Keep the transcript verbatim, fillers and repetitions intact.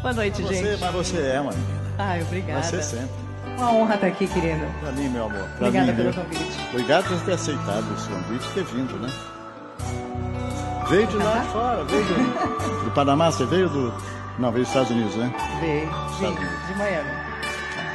Boa noite, você, gente. Mas você é uma menina. Ai, obrigada. Vai ser sempre. Uma honra estar aqui, querido. Pra mim, meu amor. Pra Obrigada mim, pelo viu? convite. Obrigado por ter aceitado esse convite e ter vindo, né? Veio de lá de fora, veio do, do Panamá, você veio do... Não, veio dos Estados Unidos, né? Veio, Estados sim, Unidos. de Miami.